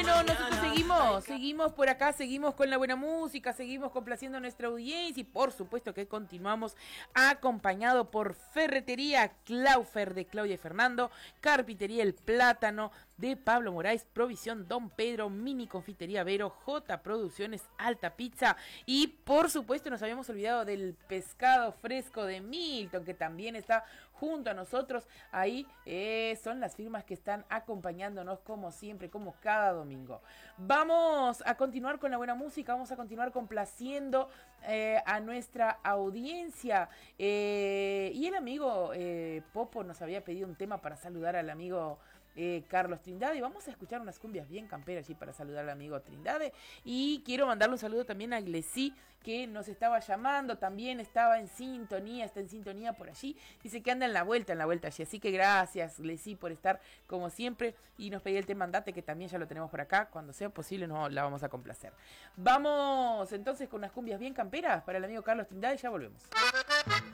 Bueno, nosotros seguimos por acá, seguimos con la buena música, seguimos complaciendo a nuestra audiencia y por supuesto que continuamos acompañado por Ferretería Claufer de Claudia y Fernando, Carpintería El Plátano de Pablo Moraes, Provisión Don Pedro, Mini Confitería Vero, J Producciones Alta Pizza y por supuesto nos habíamos olvidado del pescado fresco de Milton que también está junto a nosotros. Ahí son las firmas que están acompañándonos como siempre, como cada domingo. Vamos a continuar con la buena música, vamos a continuar complaciendo a nuestra audiencia. Y el amigo Popo nos había pedido un tema para saludar al amigo Carlos Trindade. Vamos a escuchar unas cumbias bien camperas allí para saludar al amigo Trindade. Y quiero mandarle un saludo también a Glesí, que nos estaba llamando, también estaba en sintonía, está en sintonía por allí. Dice que anda en la vuelta allí. Así que gracias, Glesí, por estar como siempre. Y nos pedí el tema Andate, que también ya lo tenemos por acá. Cuando sea posible, no la vamos a complacer. Vamos entonces con unas cumbias bien camperas para el amigo Carlos Trindade. Ya volvemos.